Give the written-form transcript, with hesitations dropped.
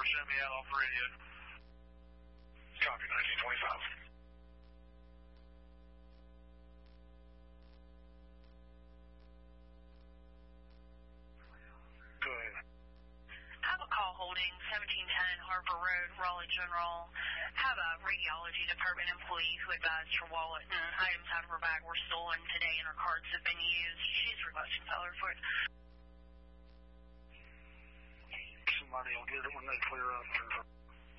send me out off the radio. Copy, 1925. Go ahead. I have a call holding 1710 Harper Road, Raleigh General. Have a radiology department employee who advised her wallet and items out of her bag were stolen today and her cards have been used. She's requesting seller for it. Somebody will get it when they clear up.